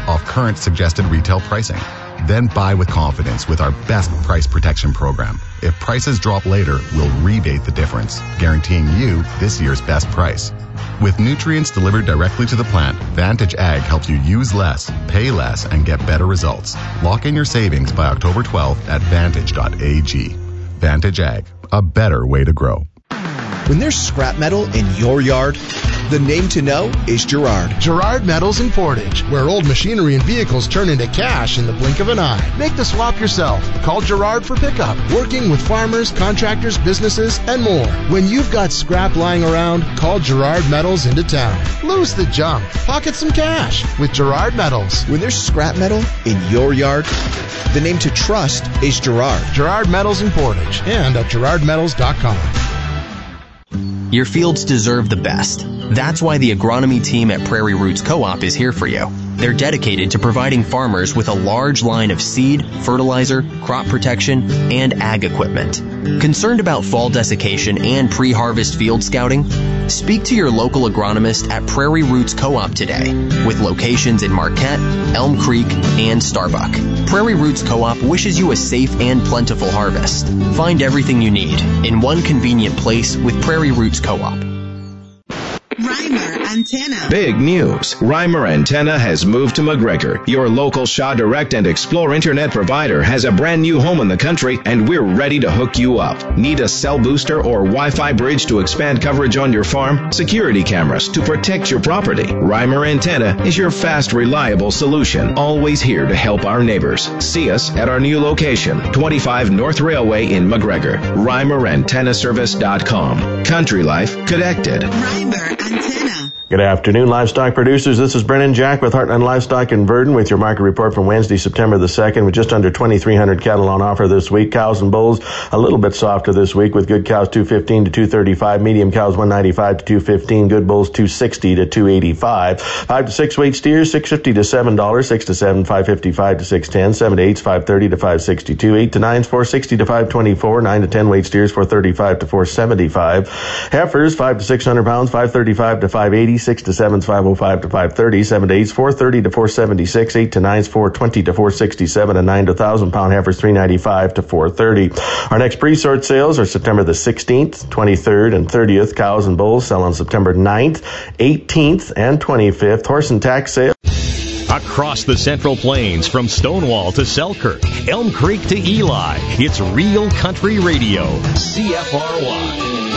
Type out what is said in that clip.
off current suggested retail pricing. Then buy with confidence with our best price protection program. If prices drop later, we'll rebate the difference, guaranteeing you this year's best price. With nutrients delivered directly to the plant, Vantage Ag helps you use less, pay less, and get better results. Lock in your savings by October 12th at Vantage.ag. Vantage Ag, a better way to grow. When there's scrap metal in your yard, the name to know is Girard. Girard Metals in Portage, where old machinery and vehicles turn into cash in the blink of an eye. Make the swap yourself. Call Girard for pickup. Working with farmers, contractors, businesses, and more. When you've got scrap lying around, call Girard Metals into town. Lose the junk. Pocket some cash with Girard Metals. When there's scrap metal in your yard, the name to trust is Girard. Girard Metals in Portage and at GirardMetals.com. Your fields deserve the best. That's why the agronomy team at Prairie Roots Co-op is here for you. They're dedicated to providing farmers with a large line of seed, fertilizer, crop protection, and ag equipment. Concerned about fall desiccation and pre-harvest field scouting? Speak to your local agronomist at Prairie Roots Co-op today, with locations in Marquette, Elm Creek, and Starbuck. Prairie Roots Co-op wishes you a safe and plentiful harvest. Find everything you need in one convenient place with Prairie Roots Co-op. Reimer Antenna. Big news. Reimer Antenna has moved to McGregor. Your local Shaw Direct and Explore internet provider has a brand new home in the country, and we're ready to hook you up. Need a cell booster or Wi-Fi bridge to expand coverage on your farm? Security cameras to protect your property? Reimer Antenna is your fast, reliable solution. Always here to help our neighbors. See us at our new location, 25 North Railway in McGregor. ReimerAntennaService.com. Country Life Connected. Reimer Antenna. Good afternoon, livestock producers. This is Brennan Jack with Heartland Livestock in Verdon with your market report from Wednesday, September the 2nd, with just under 2,300 cattle on offer this week. Cows and bulls a little bit softer this week, with good cows 215 to 235, medium cows 195 to 215, good bulls 260 to 285. 5 to 6 weight steers $650 to $7, 6 to 7 555 to 610, 7 to 8 530 to 562, 8 to 9 460 to 524, 9 to 10 weight steers 435 to 475. Heifers 5 to 600 pounds 535 to 580, 6 to 7 505 to 530, 7 to 8 430 to 476, 8 to 9 420 to 467, and 9 to 1,000 pound heifers 395 to 430. Our next pre-sort sales are September the 16th, 23rd, and 30th. Cows and bulls sell on September 9th, 18th, and 25th. Horse and tax sales across the Central Plains from Stonewall to Selkirk, Elm Creek to Eli. It's Real Country Radio, CFRY.